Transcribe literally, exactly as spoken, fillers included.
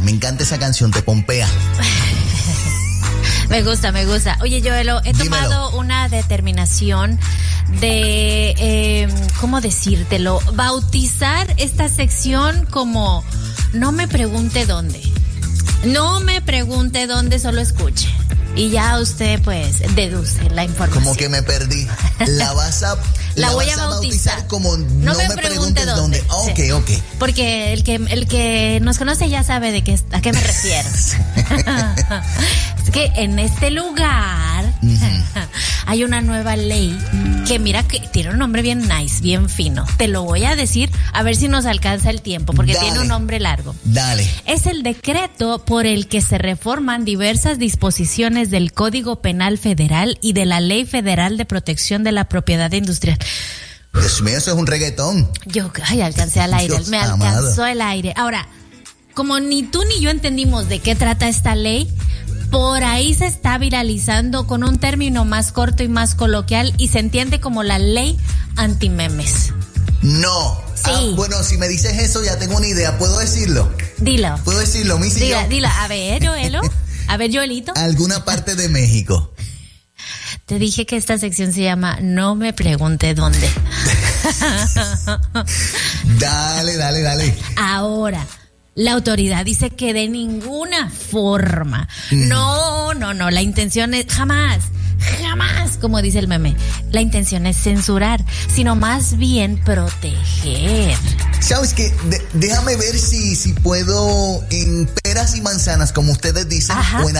Me encanta esa canción, te pompea. Me gusta, me gusta. Oye, Joelo, he Dímelo. tomado una determinación de, eh, ¿cómo decírtelo? Bautizar esta sección como no me pregunte dónde. No me pregunte dónde, solo escuche. Y ya usted, pues, deduce la información. Como que me perdí. La vas a... La, la voy vas a bautizar. Como no, no me, me preguntes pregunte dónde. dónde. Sí. Ok, ok. Porque el que, el que nos conoce ya sabe de qué, a qué me refiero. Es que en este lugar uh-huh. hay una nueva ley que mira que tiene un nombre bien nice, bien fino. Te lo voy a decir a ver si nos alcanza el tiempo, porque Dale. tiene un nombre largo. Dale. Es el decreto por el que se reforman diversas disposiciones del Código Penal Federal y de la Ley Federal de Protección de la Propiedad Industrial. Dios mío, eso es un reggaetón. Yo, ay, alcancé al aire, Dios me amado. alcanzó el aire. Ahora, como ni tú ni yo entendimos de qué trata esta ley, por ahí se está viralizando con un término más corto y más coloquial y se entiende como la ley antimemes. No. Sí. Ah, bueno, si me dices eso ya tengo una idea. ¿Puedo decirlo? Dilo. ¿Puedo decirlo, Missy? Dilo, dilo. A ver, Joelo. A ver, Joelito. ¿Alguna parte de México? Te dije que esta sección se llama No me pregunte dónde. Dale, dale, dale. Ahora, la autoridad dice que de ninguna forma. Mm. No, no, no. La intención es jamás, jamás, como dice el meme. La intención es censurar, sino más bien proteger. ¿Sabes qué? De- déjame ver si, si puedo en peras y manzanas, como ustedes dicen, Ajá. o en